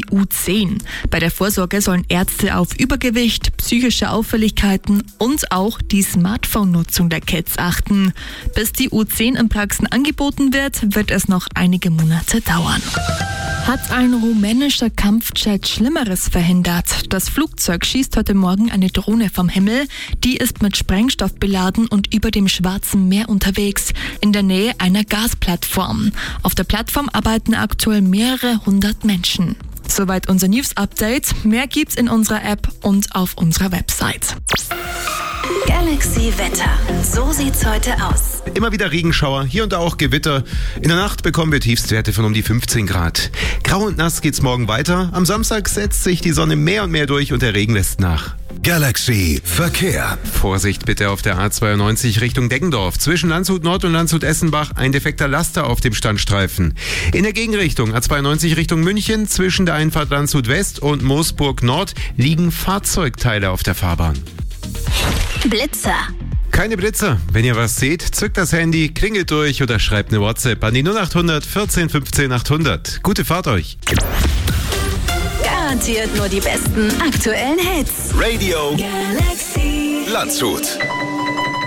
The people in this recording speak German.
die U10. Bei der Vorsorge sollen Ärzte auf Übergewicht, psychische Auffälligkeiten und auch die Smartphone-Nutzung der Kids achten. Bis die U10 in Praxen angeboten wird es noch einige Monate dauern. Hat ein rumänischer Kampfjet Schlimmeres verhindert? Das Flugzeug schießt heute Morgen eine Drohne vom Himmel. Die ist mit Sprengstoff beladen und über dem Schwarzen Meer unterwegs, in der Nähe einer Gasplattform. Auf der Plattform arbeiten aktuell mehrere hundert Menschen. Soweit unser News-Update. Mehr gibt's in unserer App und auf unserer Website. Galaxy Wetter. So sieht's heute aus. Immer wieder Regenschauer, hier und da auch Gewitter. In der Nacht bekommen wir Tiefstwerte von um die 15 Grad. Grau und nass geht's morgen weiter. Am Samstag setzt sich die Sonne mehr und mehr durch und der Regen lässt nach. Galaxy Verkehr. Vorsicht bitte auf der A92 Richtung Deggendorf. Zwischen Landshut Nord und Landshut Essenbach ein defekter Laster auf dem Standstreifen. In der Gegenrichtung A92 Richtung München zwischen der Einfahrt Landshut West und Moosburg Nord liegen Fahrzeugteile auf der Fahrbahn. Blitzer. Keine Blitzer. Wenn ihr was seht, zückt das Handy, klingelt durch oder schreibt eine WhatsApp an die 0800 14 15 800. Gute Fahrt euch. Garantiert nur die besten aktuellen Hits. Radio Galaxy. Landshut.